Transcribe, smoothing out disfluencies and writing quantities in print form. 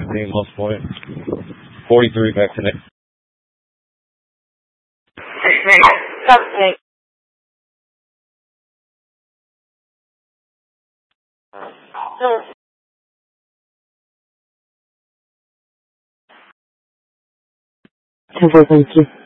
15, lost point. 43 back to Nick. Nick. Thank you.